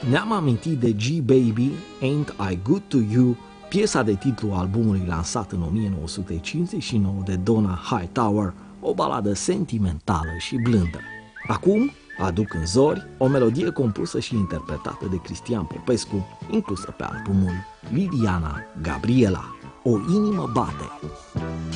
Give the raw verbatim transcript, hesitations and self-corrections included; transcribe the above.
Ne-am amintit de G-Baby, Ain't I Good To You, piesa de titlu albumului lansat în o mie nouă sute cincizeci și nouă de Donna Hightower, o baladă sentimentală și blândă. Acum aduc în zori o melodie compusă și interpretată de Cristian Popescu, inclusă pe albumul Liliana Gabriela, O inimă bate.